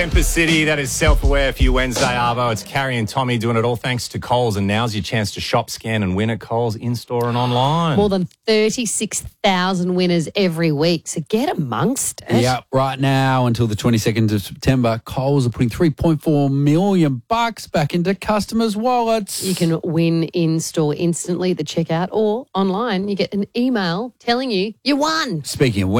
Semper City, that is self-aware for you Wednesday, Arvo. It's Carrie and Tommy doing it all thanks to Coles, and now's your chance to shop, scan and win at Coles in-store and online. More than 36,000 winners every week, so get amongst it. Yeah, right now until the 22nd of September, Coles are putting $3.4 million back into customers' wallets. You can win in-store instantly at the checkout, or online you get an email telling you won. Speaking of